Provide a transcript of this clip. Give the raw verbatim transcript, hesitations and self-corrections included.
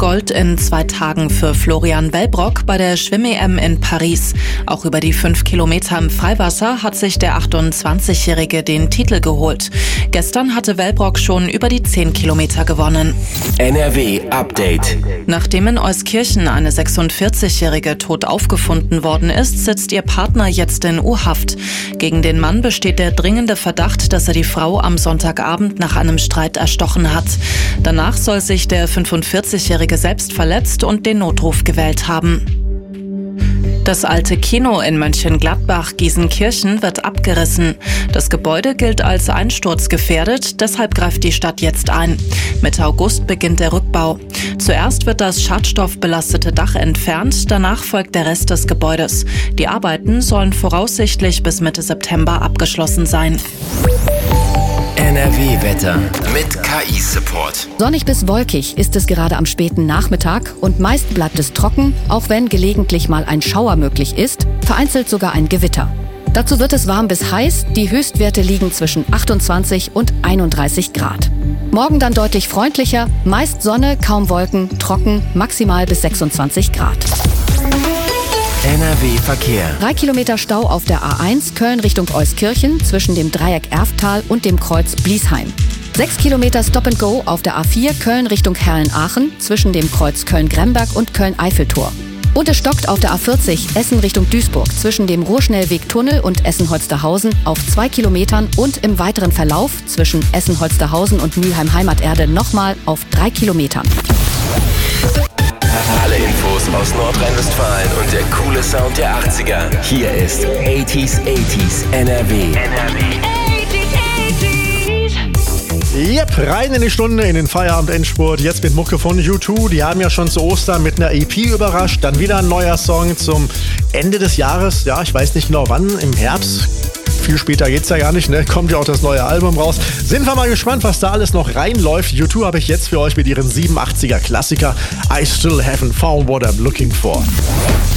Gold in zwei Tagen für Florian Wellbrock bei der Schwimm-E M in Paris. Auch über die fünf Kilometer im Freiwasser hat sich der achtundzwanzigjährige den Titel geholt. Gestern hatte Wellbrock schon über die zehn Kilometer gewonnen. N R W Update. Nachdem in Euskirchen eine sechsundvierzigjährige tot aufgefunden worden ist, sitzt ihr Partner jetzt in U-Haft. Gegen den Mann besteht der dringende Verdacht, dass er die Frau am Sonntagabend nach einem Streit erstochen hat. Danach soll sich der fünfundvierzigjährige selbst verletzt und den Notruf gewählt haben. Das alte Kino in Mönchengladbach-Gießenkirchen wird abgerissen. Das Gebäude gilt als einsturzgefährdet, deshalb greift die Stadt jetzt ein. Mitte August beginnt der Rückbau. Zuerst wird das schadstoffbelastete Dach entfernt, danach folgt der Rest des Gebäudes. Die Arbeiten sollen voraussichtlich bis Mitte September abgeschlossen sein. N R W-Wetter mit K I-Support. Sonnig bis wolkig ist es gerade am späten Nachmittag und meist bleibt es trocken, auch wenn gelegentlich mal ein Schauer möglich ist, vereinzelt sogar ein Gewitter. Dazu wird es warm bis heiß, die Höchstwerte liegen zwischen achtundzwanzig und einunddreißig Grad. Morgen dann deutlich freundlicher, meist Sonne, kaum Wolken, trocken, maximal bis sechsundzwanzig Grad. N R W-Verkehr. Drei Kilometer Stau auf der A eins Köln Richtung Euskirchen zwischen dem Dreieck Erftal und dem Kreuz Bliesheim. Sechs Kilometer Stop-and-Go auf der A vier Köln Richtung Herlen-Aachen zwischen dem Kreuz Köln-Gremberg und Köln-Eiffeltor. Und es stockt auf der A vierzig Essen Richtung Duisburg zwischen dem Ruhrschnellweg-Tunnel und Essen-Holsterhausen auf zwei Kilometern und im weiteren Verlauf zwischen Essen-Holsterhausen und Mülheim-Heimaterde nochmal auf drei Kilometern. Alle Infos aus Nordrhein-Westfalen und der coole Sound der achtziger. Hier ist achtziger achtziger N R W. N R W. Yep, rein in die Stunde, in den Feierabend-Endspurt. Jetzt mit Mucke von U zwei. Die haben ja schon zu Ostern mit einer E P überrascht. Dann wieder ein neuer Song zum Ende des Jahres. Ja, ich weiß nicht genau wann, im Herbst. Viel später geht's ja gar nicht, ne? Kommt ja auch das neue Album raus. Sind wir mal gespannt, was da alles noch reinläuft. U zwei habe ich jetzt für euch mit ihren siebenundachtziger Klassiker I Still Haven't Found What I'm Looking For.